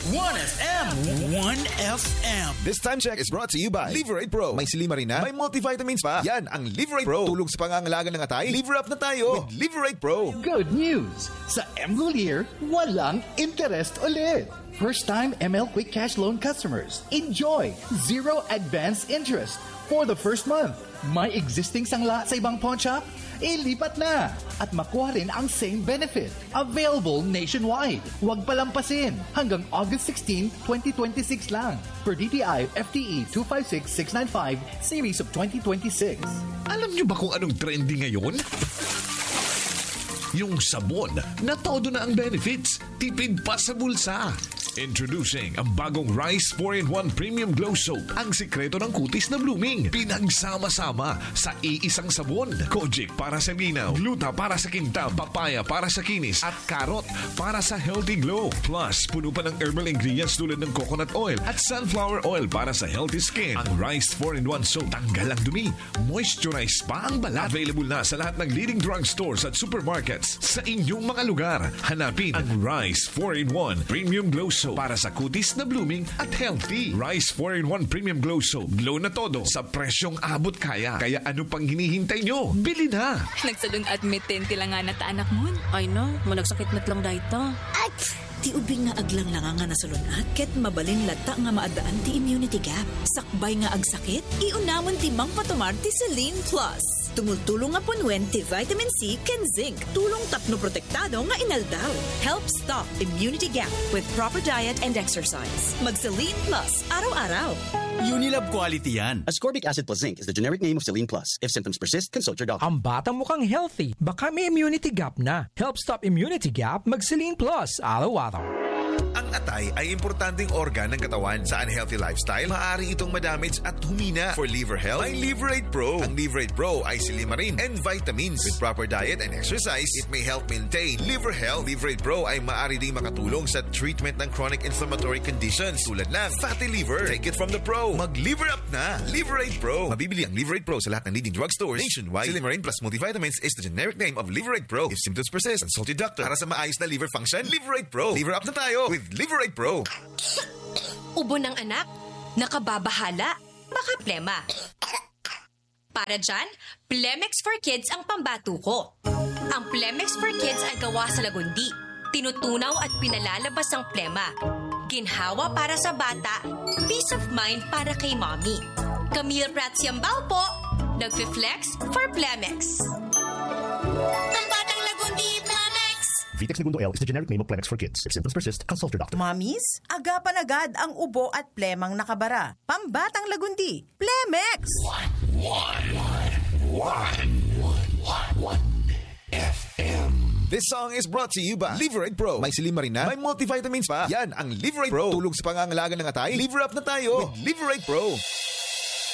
1FM, 1FM. This time check is brought to you by Liver 8 Pro. May silima rin na, may multivitamins pa. Yan ang Liver 8 Pro. Tulog sa pangangalaga ng atay, liver up na tayo with Liver 8 Pro. Good news! Sa MGolier, walang interest ulit. First-time ML Quick Cash Loan customers, enjoy zero advance interest for the first month. May existing sangla sa ibang pawn shop? Ilipat na! At makuha rin ang same benefit. Available nationwide. Huwag palampasin. Hanggang August 16, 2026 lang. Per DTI FTE 256695 Series of 2026. Alam niyo ba kung anong trending ngayon? Yung sabon na todo na ang benefits, tipid pa sa bulsa. Introducing ang bagong Rice 4-in-1 Premium Glow Soap. Ang sikreto ng kutis na blooming. Pinagsama-sama sa iisang sabon. Kojic para sa linaw, gluta para sa kintab, papaya para sa kinis, at carrot para sa healthy glow. Plus, puno pa ng herbal ingredients tulad ng coconut oil at sunflower oil para sa healthy skin. Ang Rice 4-in-1 Soap, tanggal ang dumi. Moisturize pa ang balat. Available na sa lahat ng leading drugstores at supermarkets sa inyong mga lugar. Hanapin ang Rice 4-in-1 Premium Glow Soap para sa kutis na blooming at healthy. Rice 4-in-1 Premium Glow Soap. Glow na todo sa presyong abot kaya. Kaya ano pang hinihintay nyo? Bili na! Nagsalun admitin tilangan na ta anak mo. Ay no, managsakit matlang dahito. At ti ubing nga aglang nga nasalunat ket mabalin lata nga maadaan ti immunity gap. Sakbay nga agsakit, iunamon ti Mang Patomar ti Celine Plus. Tumultulong nga punwen ti vitamin C ken zinc. Tulong tapno protektado nga inaldaw. Help stop immunity gap with proper diet and exercise. Mag Celine Plus araw-araw. Unilab quality yan. Ascorbic acid plus zinc is the generic name of Celine Plus. If symptoms persist, consult your doctor. Ang batang mukhang healthy, baka may immunity gap na. Help stop immunity gap, mag Celine Plus araw-araw. Ang atay ay importanteng organ ng katawan. Sa unhealthy lifestyle, maaari itong madamage at humina. For liver health, may Liver 8 Pro. Ang Liver 8 Pro ay silimarin and vitamins. With proper diet and exercise, it may help maintain liver health. Liver 8 Pro ay maaari ding makatulong sa treatment ng chronic inflammatory conditions tulad ng fatty liver. Take it from the pro. Mag-liver up na. Liver 8 Pro. Mabibili ang Liver 8 Pro sa lahat ng leading drugstores nationwide. Silimarin plus multivitamins is the generic name of Liver 8 Pro. If symptoms persist, consult your doctor. Para sa maayos na liver function, Liver 8 Pro. Liver up na tayo with Liver 8 Pro. Ubo ng anak? Nakababahala? Baka plema. Para dyan, Plemex for Kids ang pambato ko. Ang Plemex for Kids ay gawa sa lagundi. Tinutunaw at pinalalabas ang plema. Ginhawa para sa bata, peace of mind para kay mommy. Camille Prats Yambao po, nagfi-flex for Plemex. Ang batang lagundi, Plemex! Vitex Segundo L is the generic name of Plemex for kids. If symptoms persist, consult your doctor. Mommies, agapan agad ang ubo at plemang nakabara. Pambatang lagundi, Plemex! 1 FM. This song is brought to you by Liver 8 Pro. May silima rin na, may multivitamins pa. Yan ang Liver 8 Pro. Tulog sa pangangalaga ng atay, liver up na tayo with Liver 8 Pro.